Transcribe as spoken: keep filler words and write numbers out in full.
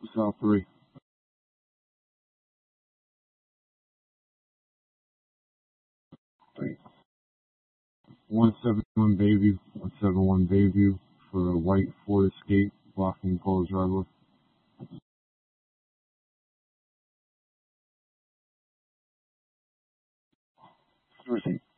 South three. Three. one seven one Bayview. one seven one Bayview for a white Ford Escape blocking Paul's driver. Thursday.